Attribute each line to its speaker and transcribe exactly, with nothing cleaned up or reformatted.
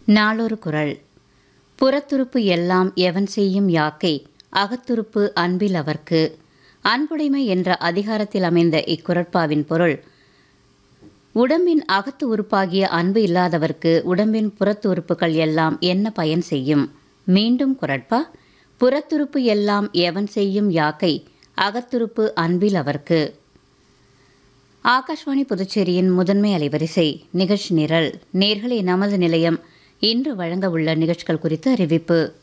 Speaker 1: நாளொரு குறள். புறத்துறுப்பு எல்லாம் எவன் செய்யும் யாக்கை, அகத்துறுப்பு அன்பில் அவர்க்கு. அன்புடைமை என்ற அதிகாரத்தில் அமைந்த இக்குறட்பாவின் பொருள், உடம்பின் அகத்து உறுப்பாகிய அன்பு இல்லாதவர்க்கு உடம்பின் புறத்து உறுப்புகள் எல்லாம் என்ன பயன் செய்யும்? மீண்டும் குறட்பா. புறத்துறுப்பு எல்லாம் எவன் செய்யும் யாக்கை, அகத்துறுப்பு அன்பில் அவர்க்கு. ஆகாஷ்வாணி புதுச்சேரியின் முதன்மை அலைவரிசை நிகழ்ச்சி நிரல். நேர்களே, நமது நிலையம் இன்று வழங்க உள்ள நிகழ்ச்சிகள் குறித்து அறிவிப்பு.